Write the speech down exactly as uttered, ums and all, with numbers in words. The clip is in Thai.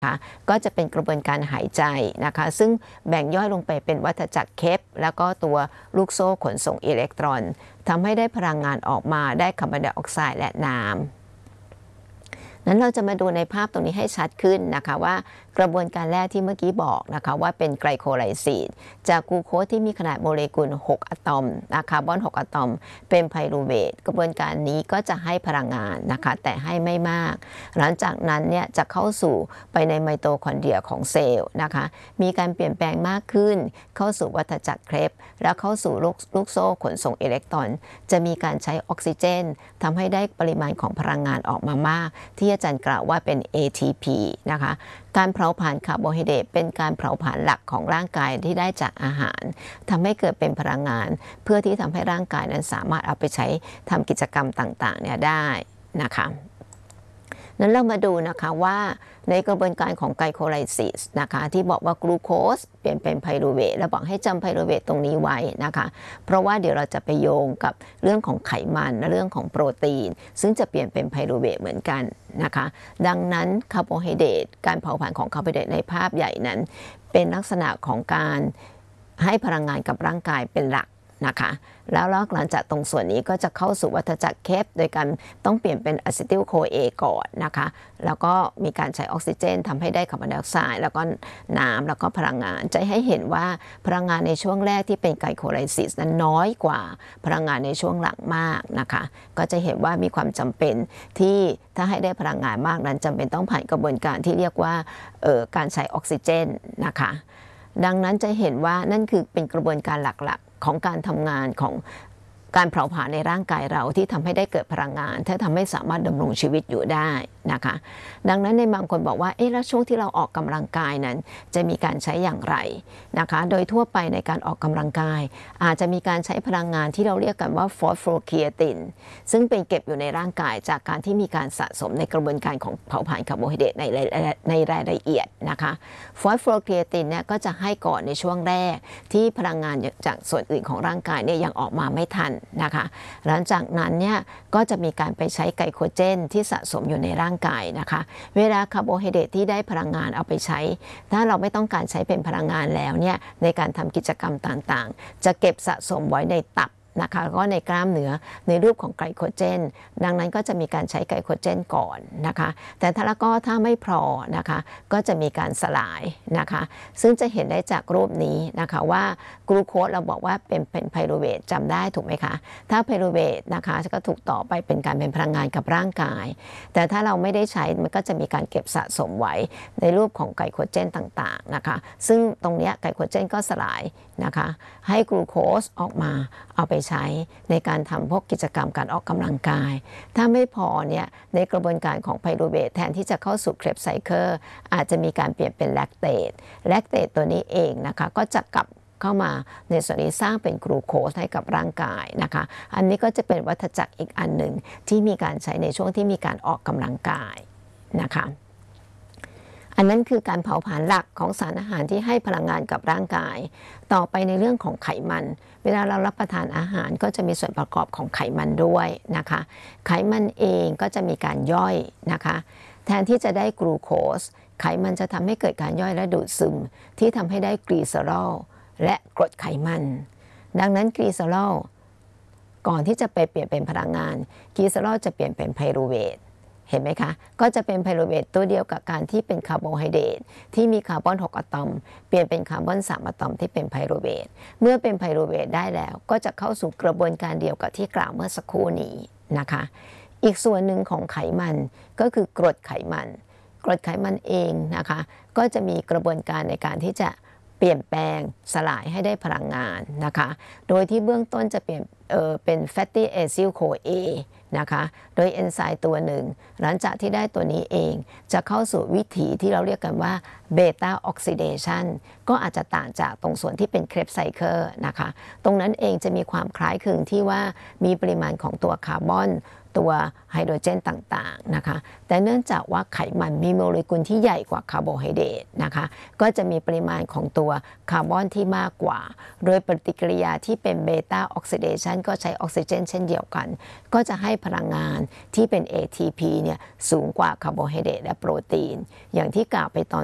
นะคะก็จะเป็นกระบวนการหายใจนะคะซึ่งแบ่งย่อยลงไปเป็นวัฏจักรเคปแล้วก็ตัวลูกโซ่ขนส่งอิเล็กตรอนทำให้ได้พลังงานออกมาได้คาร์บอนไดออกไซด์และน้ำนั้นเราจะมาดูในภาพตรงนี้ให้ชัดขึ้นนะคะว่ากระบวนการแรกที่เมื่อกี้บอกนะคะว่าเป็นไกลโคไลซิสจากกลูโคสที่มีขนาดโมเลกุลหกอะตอมนะคาร์บอนหกอะตอมเป็นไพรูเวทกระบวนการนี้ก็จะให้พลังงานนะคะแต่ให้ไม่มากหลังจากนั้นเนี่ยจะเข้าสู่ไปในไมโตคอนเดรียของเซลล์นะคะมีการเปลี่ยนแปลงมากขึ้นเข้าสู่วัฏจักรเครปแล้วเข้าสู่ลูกลูกโซ่ขนส่งอิเล็กตรอนจะมีการใช้ออกซิเจนทำให้ได้ปริมาณของพลังงานออกมามากที่อาจารย์กล่าวว่าเป็น เอ ที พี นะคะการเผาผลาญคาร์โบไฮเดรตเป็นการเผาผลาญหลักของร่างกายที่ได้จากอาหารทำให้เกิดเป็นพลังงานเพื่อที่ทำให้ร่างกายนั้นสามารถเอาไปใช้ทำกิจกรรมต่างๆเนี่ยได้นะคะนั้นเรามาดูนะคะว่าในกระบวนการของไกลโคไลซิสนะคะที่บอกว่ากลูโคสเปลี่ยนเป็นไพรูเวทแล้วบอกให้จำไพรูเวทตรงนี้ไว้นะคะเพราะว่าเดี๋ยวเราจะไปโยงกับเรื่องของไขมันและเรื่องของโปรตีนซึ่งจะเปลี่ยนเป็นไพรูเวทเหมือนกันนะคะดังนั้นคาร์โบไฮเดรตการเผาผลาญของคาร์โบไฮเดรตในภาพใหญ่นั้นเป็นลักษณะของการให้พลังงานกับร่างกายเป็นหลักนะคะแล้วหลังจากตรงส่วนนี้ก็จะเข้าสู่วัฏจักรเคปโดยการต้องเปลี่ยนเป็นอะซิติลโคเอก่อนนะคะแล้วก็มีการใช้ออกซิเจนทำให้ได้คาร์บอนไดออกไซด์แล้วก็น้ำแล้วก็พลังงานจะให้เห็นว่าพลังงานในช่วงแรกที่เป็นไกลโคไลซิสนั้นน้อยกว่าพลังงานในช่วงหลังมากนะคะก็จะเห็นว่ามีความจำเป็นที่ถ้าให้ได้พลังงานมากนั้นจำเป็นต้องผ่านกระบวนการที่เรียกว่าเอ่อการใช้ออกซิเจนนะคะดังนั้นจะเห็นว่านั่นคือเป็นกระบวนการหลักๆของการทำงานของการเผาผลาญในร่างกายเราที่ทำให้ได้เกิดพลังงานถ้าทำให้สามารถดำรงชีวิตอยู่ได้นะคะดังนั้นในบางคนบอกว่าเอ๊ะแล้วช่วงที่เราออกกำลังกายนั้นจะมีการใช้อย่างไรนะคะโดยทั่วไปในการออกกำลังกายอาจจะมีการใช้พลังงานที่เราเรียกกันว่าฟอสโฟเครียตินซึ่งเป็นเก็บอยู่ในร่างกายจากการที่มีการสะสมในกระบวนการของเผาผลาญคาร์โบไฮเดรตในในรายละเอียดนะคะฟอสโฟเครียตินเนี่ยก็จะให้ก่อนในช่วงแรกที่พลังงานจากส่วนอื่นของร่างกายเนี่ยยังออกมาไม่ทันนะคะหลังจากนั้นเนี่ยก็จะมีการไปใช้ไกลโคเจนที่สะสมอยู่ในร่างกายนะคะเวลาคาร์โบไฮเดรตที่ได้พลังงานเอาไปใช้ถ้าเราไม่ต้องการใช้เป็นพลังงานแล้วเนี่ยในการทำกิจกรรมต่างๆจะเก็บสะสมไว้ในตับนะคะก็ในกล้ามเนื้อในรูปของไกลโคเจนดังนั้นก็จะมีการใช้ไกลโคเจนก่อนนะคะแต่ถ้าแล้วก็ถ้าไม่พอนะคะก็จะมีการสลายนะคะซึ่งจะเห็นได้จากรูปนี้นะคะว่ากลูโคสเราบอกว่าเป็นเป็นไพรูเวทจำได้ถูกไหมคะถ้าไพรูเวทนะคะก็ถูกต่อไปเป็นการเป็นพลังงานกับร่างกายแต่ถ้าเราไม่ได้ใช้มันก็จะมีการเก็บสะสมไว้ในรูปของไกลโคเจนต่างๆนะคะซึ่งตรงนี้ไกลโคเจนก็สลายนะคะให้กลูโคสออกมาเอาไปใช้ในการทำพวกกิจกรรมการออกกำลังกายถ้าไม่พอเนี่ยในกระบวนการของไพรูเวทแทนที่จะเข้าสู่เครบไซเคิลอาจจะมีการเปลี่ยนเป็นแลคเตตแลคเตตตัวนี้เองนะคะก็จะกลับเข้ามาในส่วนนี้สร้างเป็นกลูโคสให้กับร่างกายนะคะอันนี้ก็จะเป็นวัฏจักรอีกอันหนึ่งที่มีการใช้ในช่วงที่มีการออกกำลังกายนะคะอันนั้นคือการเผาผลาญหลักของสารอาหารที่ให้พลังงานกับร่างกายต่อไปในเรื่องของไขมันเวลาเรารับประทานอาหารก็จะมีส่วนประกอบของไขมันด้วยนะคะไขมันเองก็จะมีการย่อยนะคะแทนที่จะได้กลูโคสไขมันจะทำให้เกิดการย่อยและดูดซึมที่ทำให้ได้กลีเซอรอลและกรดไขมันดังนั้นกลีเซอรอลก่อนที่จะไปเปลี่ยนเป็นพลังงานกลีเซอรอลจะเปลี่ยนเป็นไพรูเวทเห็นไหมคะก็จะเป็นไพรูเวทตัวเดียวกับการที่เป็นคาร์โบไฮเดรตที่มีคาร์บอนหกอะตอมเปลี่ยนเป็นคาร์บอนสามอะตอมที่เป็นไพรูเวทเมื่อเป็นไพรูเวทได้แล้วก็จะเข้าสู่กระบวนการเดียวกับที่กล่าวเมื่อสักครู่นี้นะคะอีกส่วนหนึ่งของไขมันก็คือกรดไขมันกรดไขมันเองนะคะก็จะมีกระบวนการในการที่จะเปลี่ยนแปลงสลายให้ได้พลังงานนะคะโดยที่เบื้องต้นจะเปลี่ยนเอ่อเป็น fatty acyl CoA นะคะโดยเอนไซม์ตัวหนึ่งหลังจากที่ได้ตัวนี้เองจะเข้าสู่วิถีที่เราเรียกกันว่าเบต้าออกซิเดชันก็อาจจะต่างจากตรงส่วนที่เป็นเครบไซเคิลนะคะตรงนั้นเองจะมีความคล้ายคลึงที่ว่ามีปริมาณของตัวคาร์บอนตัวไฮโดรเจนต่างๆนะคะแต่เนื่องจากว่าไขมันมีโมเลกุลที่ใหญ่กว่าคาร์โบไฮเดรตนะคะก็จะมีปริมาณของตัวคาร์บอนที่มากกว่าโดยปฏิกิริยาที่เป็นเบต้าออกซิเดชันก็ใช้ออกซิเจนเช่นเดียวกันก็จะให้พลังงานที่เป็น เอ ที พี เนี่ยสูงกว่าคาร์โบไฮเดรตและโปรตีนอย่างที่กล่าวไปตอน